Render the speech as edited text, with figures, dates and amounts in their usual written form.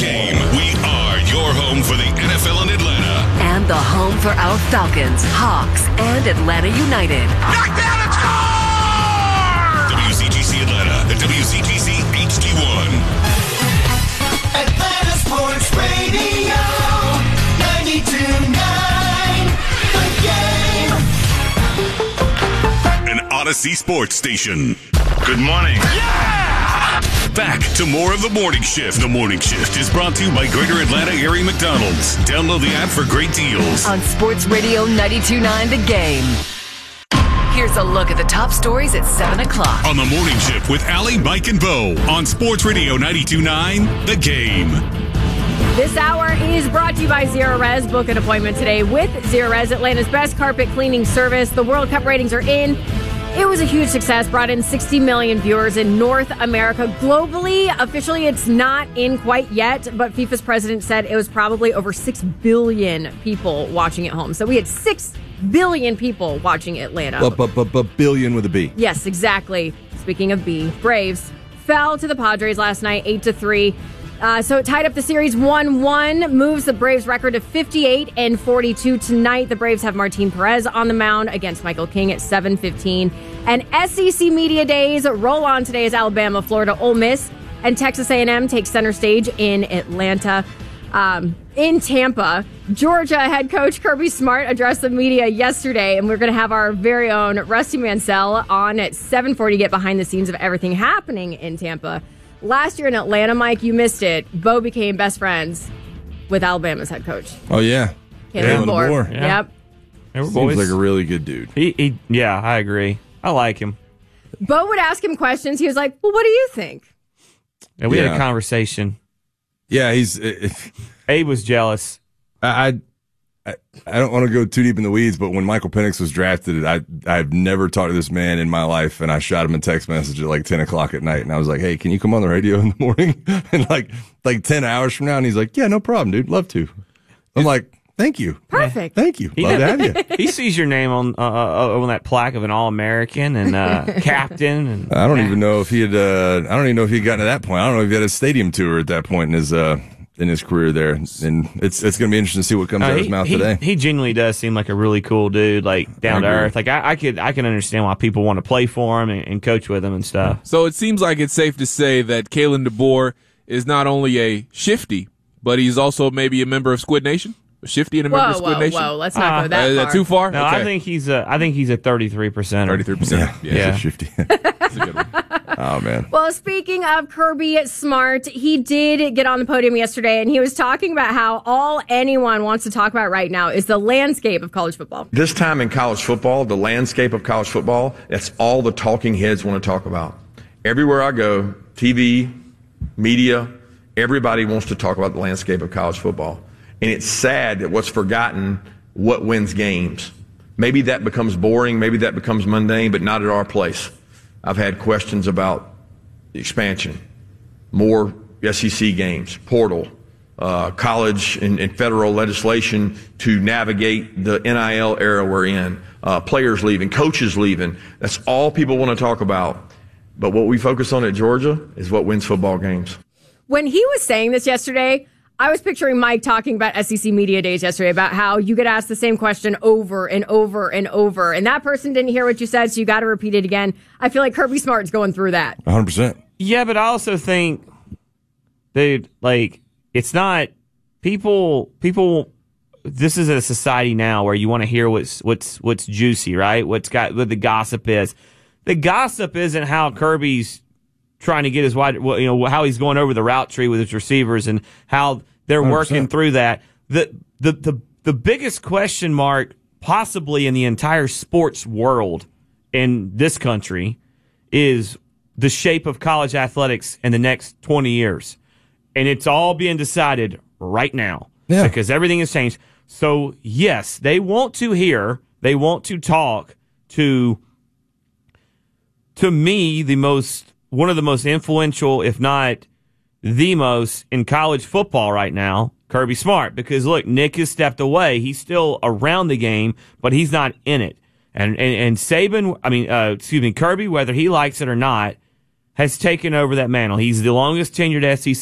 Game. We are your home for the NFL in Atlanta. And the home for our Falcons, Hawks, and Atlanta United. Knockdown and score! WCGC Atlanta, the WCGC HD1. Atlanta Sports Radio, 92.9, The Game. An Odyssey Sports Station. Good morning. Back to more of The Morning Shift. The Morning Shift is brought to you by Greater Atlanta Area McDonald's. Download the app for great deals. On Sports Radio 92.9 The Game. Here's a look at the top stories at 7 o'clock. On The Morning Shift with Allie, Mike, and Bo. On Sports Radio 92.9 The Game. This hour is brought to you by Zerorez. Book an appointment today with Zerorez, Atlanta's best carpet cleaning service. The World Cup ratings are in. It was a huge success, brought in 60 million viewers in North America. Globally, officially, it's not in quite yet, but FIFA's president said it was probably over 6 billion people watching at home. So we had 6 billion people watching Atlanta. But billion with a B. Yes, exactly. Speaking of B, Braves fell to the Padres last night, 8-3. So it tied up the series 1-1, moves the Braves record to 58-42 tonight. The Braves have Martin Perez on the mound against Michael King at 7:15. And SEC Media Days roll on today as Alabama, Florida, Ole Miss, and Texas A&M take center stage in Atlanta. In Tampa, Georgia head coach Kirby Smart addressed the media yesterday, and we're going to have our very own Rusty Mansell on at 7:40 to get behind the scenes of everything happening in Tampa. Last year in Atlanta, Mike, you missed it. Bo became best friends with Alabama's head coach. Oh, yeah. Kalen DeBoer. Yeah. Yep. Seems like a really good dude. Yeah, I agree. I like him. Bo would ask him questions. He was like, well, what do you think? And we had a conversation. Yeah, Abe was jealous. I don't want to go too deep in the weeds, but when Michael Penix was drafted, I've never talked to this man in my life, and I shot him a text message at like 10 o'clock at night, and I was like, hey, can you come on the radio in the morning? And like 10 hours from now, and he's like, yeah, no problem, dude, love to. I'm like, thank you. Perfect. Thank you. Love to have you. He sees your name on that plaque of an All-American and captain. And I don't even know if he had. I don't even know if he had gotten to that point. I don't know if he had a stadium tour at that point in his career there. And it's going to be interesting to see what comes out of his mouth today. He genuinely does seem like a really cool dude, like down to earth. Like I can understand why people want to play for him and coach with him and stuff. So it seems like it's safe to say that Kalen DeBoer is not only a shifty, but he's also maybe a member of Squid Nation. A shifty and a member of Squid Nation. Whoa, let's not go that far. Is that too far? No, okay. I think he's a 33%. 33%. Yeah. Shifty. That's a good one. Oh, man. Well, speaking of Kirby Smart, he did get on the podium yesterday, and he was talking about how all anyone wants to talk about right now is the landscape of college football. This time in college football, the landscape of college football, that's all the talking heads want to talk about. Everywhere I go, TV, media, everybody wants to talk about the landscape of college football. And it's sad that what's forgotten, what wins games. Maybe that becomes boring, maybe that becomes mundane, but not at our place. I've had questions about expansion, more SEC games, portal, college and federal legislation to navigate the NIL era we're in, players leaving, coaches leaving. That's all people want to talk about. But what we focus on at Georgia is what wins football games. When he was saying this yesterday, I was picturing Mike talking about SEC Media Days yesterday about how you get asked the same question over and over and over, and that person didn't hear what you said, so you got to repeat it again. I feel like Kirby Smart's going through that. 100%. Yeah, but I also think, dude, like, it's not people. This is a society now where you want to hear what's juicy, right? What the gossip is. The gossip isn't how Kirby's trying to get his how he's going over the route tree with his receivers and how they're 100%. working through that. The biggest question mark possibly in the entire sports world in this country is the shape of college athletics in the next 20 years. And it's all being decided right now because everything has changed. So, yes, they want to talk to me, one of the most influential, if not the most, in college football right now, Kirby Smart. Because, look, Nick has stepped away. He's still around the game, but he's not in it. And Kirby, whether he likes it or not, has taken over that mantle. He's the longest tenured SEC